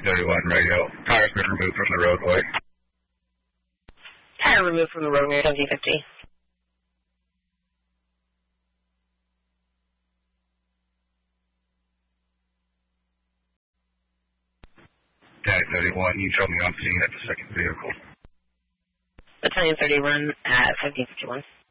1031 radio. Tire's been removed from the roadway. Tire removed from the roadway, 1750. 1031, you showed me on scene at the second vehicle. Battalion 30 run at 1751.